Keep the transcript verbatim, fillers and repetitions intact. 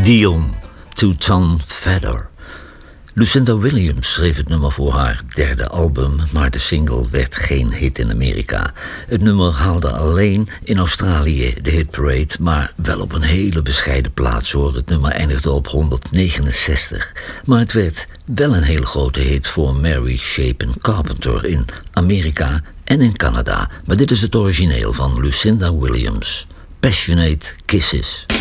Dion, Two-Ton Feather. Lucinda Williams schreef het nummer voor haar derde album, maar de single werd geen hit in Amerika. Het nummer haalde alleen in Australië de hitparade, maar wel op een hele bescheiden plaats hoor. Het nummer eindigde op honderdnegenenzestig. Maar het werd wel een hele grote hit voor Mary Chapin Carpenter in Amerika en in Canada. Maar dit is het origineel van Lucinda Williams, Passionate Kisses.